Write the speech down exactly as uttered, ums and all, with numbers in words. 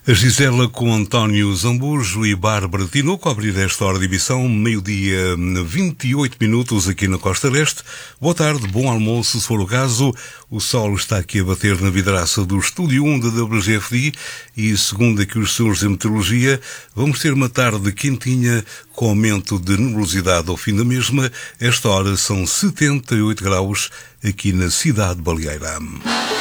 A Gisela com António Zambujo e Bárbara Tinoco a abrir esta hora de emissão, meio-dia, vinte e oito minutos aqui na Costa Leste. Boa tarde, bom almoço, se for o caso. O sol está aqui a bater na vidraça do Estúdio um da W G F D e, segundo aqui os senhores de meteorologia, vamos ter uma tarde quentinha com aumento de nebulosidade ao fim da mesma. Esta hora são setenta e oito graus aqui na cidade de Baleeira.